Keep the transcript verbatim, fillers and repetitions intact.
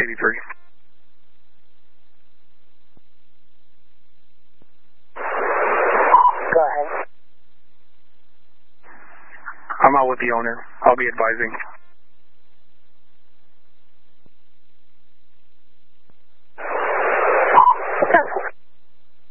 eighty-three. Go ahead. I'm out with the owner. I'll be advising.